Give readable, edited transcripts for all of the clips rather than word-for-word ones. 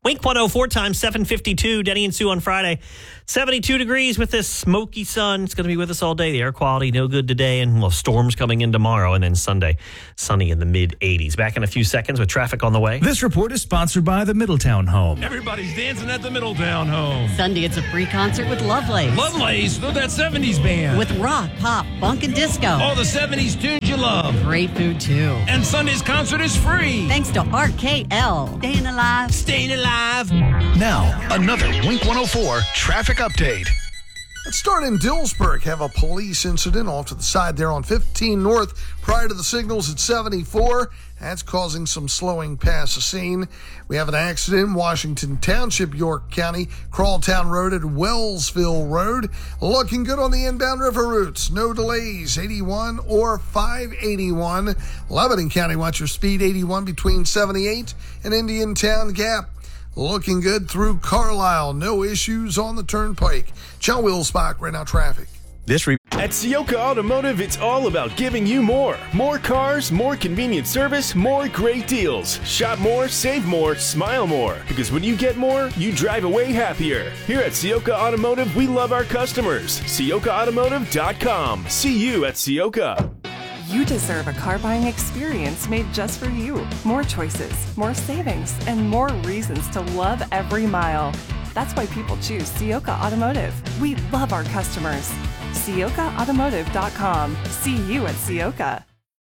Wink 104 times 7:52. Denny and Sue on Friday. 72 degrees with this smoky sun. It's going to be with us all day. The air quality no good today, and storms coming in tomorrow, and then Sunday sunny in the mid 80s. Back in a few seconds with traffic on the way. This report is sponsored by the Middletown Home. Everybody's dancing at the Middletown Home. Sunday, it's a free concert with Lovelace. Lovelace, they're that 70s band. With rock, pop, funk, and disco. All the 70s tunes you love. Great food, too. And Sunday's concert is free. Thanks to RKL. Staying alive. Staying alive. Now, another Wink 104 traffic update. Let's start in Dillsburg. Have a police incident off to the side there on 15 North prior to the signals at 74. That's causing some slowing past the scene. We have an accident in Washington Township, York County, Crawltown Road at Wellsville Road. Looking good on the inbound river routes. No delays, 81 or 581. Lebanon County, watch your speed, 81 between 78 and Indiantown Gap. Looking good through Carlisle. No issues on the turnpike. John Wilsbach, right now traffic. At Ciocca Automotive, it's all about giving you more. More cars, more convenient service, more great deals. Shop more, save more, smile more. Because when you get more, you drive away happier. Here at Ciocca Automotive, we love our customers. CioccaAutomotive.com. See you at Ciocca. You deserve a car buying experience made just for you. More choices, more savings, and more reasons to love every mile. That's why people choose Ciocca Automotive. We love our customers. CioccaAutomotive.com. See you at Ciocca.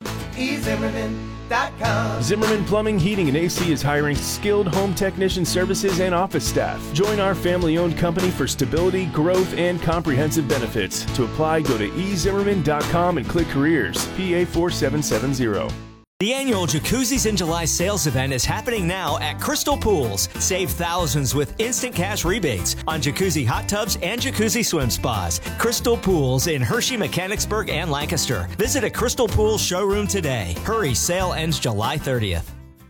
Zimmerman Plumbing, Heating, and AC is hiring skilled home technician services and office staff. Join our family-owned company for stability, growth, and comprehensive benefits. To apply, go to ezimmerman.com and click Careers, PA 4770. The annual Jacuzzis in July sales event is happening now at Crystal Pools. Save thousands with instant cash rebates on jacuzzi hot tubs and jacuzzi swim spas. Crystal Pools in Hershey, Mechanicsburg, and Lancaster. Visit a Crystal Pools showroom today. Hurry, sale ends July 30th.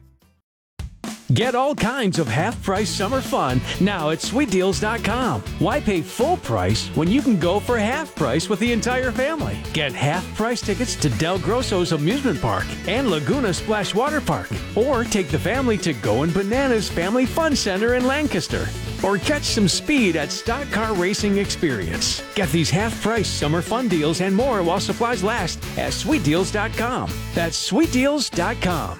Get all kinds of half-price summer fun now at SweetDeals.com. Why pay full price when you can go for half price with the entire family? Get half-price tickets to Del Grosso's Amusement Park and Laguna Splash Water Park. Or take the family to Goin' Bananas Family Fun Center in Lancaster. Or catch some speed at Stock Car Racing Experience. Get these half-price summer fun deals and more while supplies last at SweetDeals.com. That's SweetDeals.com.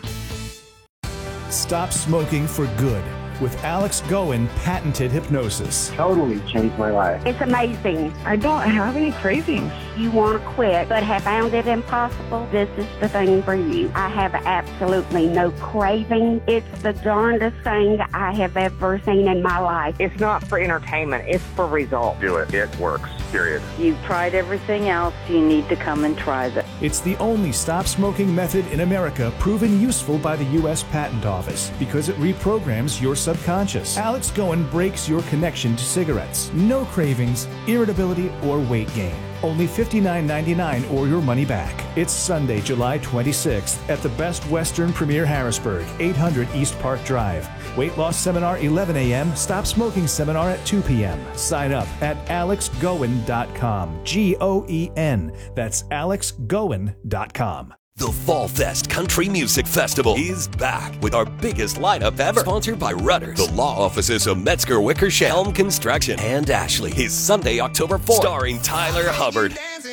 Stop smoking for good with Alex Goen patented hypnosis. Totally changed my life. It's amazing. I don't have any cravings. You want to quit, but have found it impossible? This is the thing for you. I have absolutely no craving. It's the darndest thing I have ever seen in my life. It's not for entertainment. It's for results. Do it. It works. Period. You've tried everything else. You need to come and try this. It's the only stop smoking method in America proven useful by the U.S. Patent Office because it reprograms your subconscious. Alex Goen breaks your connection to cigarettes. No cravings, irritability, or weight gain. Only $59.99 or your money back. It's Sunday, July 26th at the Best Western Premier Harrisburg, 800 East Park Drive. Weight loss seminar 11 a.m., stop smoking seminar at 2 p.m. Sign up at alexgoen.com. G-O-E-N. That's alexgoen.com. The Fall Fest Country Music Festival is back with our biggest lineup ever. Sponsored by Rudders, the law offices of Metzger Wickersham, Helm Construction, and Ashley. Is Sunday, October 4th. Starring Tyler Hubbard,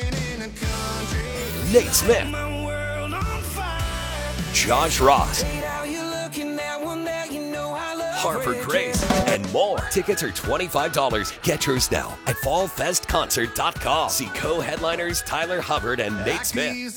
Nate Smith, Josh Ross, Harper Grace, and more. Tickets are $25. Get yours now at fallfestconcert.com. See co-headliners Tyler Hubbard and Nate Smith.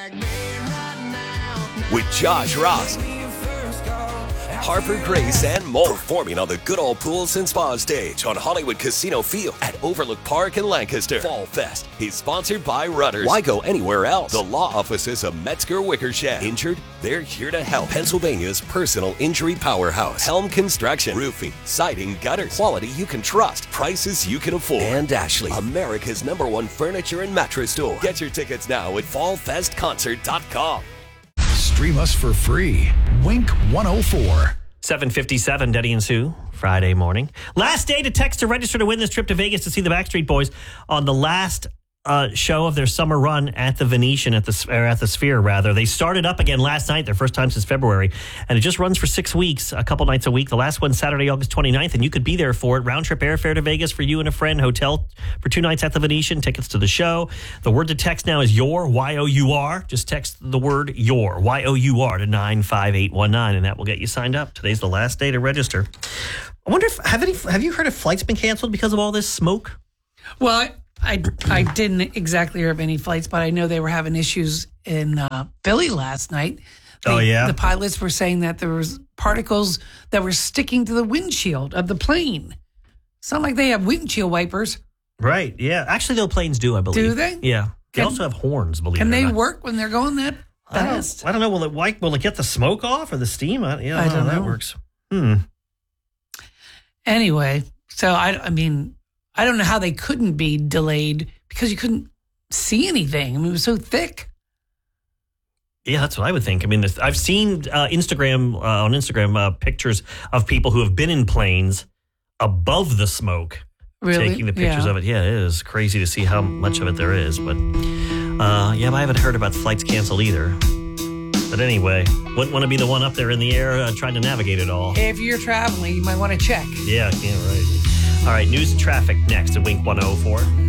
With Josh Ross, Harper Grace, and more. Performing on the Good Old Pools and Spa stage on Hollywood Casino Field at Overlook Park in Lancaster. Fall Fest is sponsored by Rudders. Why go anywhere else? The law offices of Metzger Wickersham. Injured? They're here to help. Pennsylvania's personal injury powerhouse. Helm Construction. Roofing, siding, gutters. Quality you can trust. Prices you can afford. And Ashley, America's #1 furniture and mattress store. Get your tickets now at fallfestconcert.com. Stream us for free. Wink 104. 7:57, Denny and Sue, Friday morning. Last day to text to register to win this trip to Vegas to see the Backstreet Boys on the last show of their summer run at the Venetian, at the Sphere, rather. They started up again last night, their first time since February, and it just runs for 6 weeks, a couple nights a week. The last one Saturday, August 29th, and you could be there for it. Round trip airfare to Vegas for you and a friend, hotel for 2 nights at the Venetian, tickets to the show. The word to text now is YOUR, Y-O-U-R. Just text the word YOUR, Y-O-U-R, to 95819, and that will get you signed up. Today's the last day to register. I wonder if, have you heard of flights been canceled because of all this smoke? Well, I didn't exactly hear of any flights, but I know they were having issues in Philly last night. The pilots were saying that there was particles that were sticking to the windshield of the plane. It's not like they have windshield wipers. Right, yeah. Actually, those planes do, I believe. Do they? Yeah. They also have horns, believe it or not. Can they work when they're going that fast? I don't know. Will it get the smoke off or the steam? I don't know how that works. Anyway, so I mean, I don't know how they couldn't be delayed because you couldn't see anything. I mean, it was so thick. Yeah, that's what I would think. I mean, I've seen on Instagram pictures of people who have been in planes above the smoke, taking the pictures of it. Yeah, it is crazy to see how much of it there is. But I haven't heard about flights canceled either. But anyway, wouldn't want to be the one up there in the air trying to navigate it all. If you're traveling, you might want to check. Yeah, right. All right, news and traffic next at Wink 104.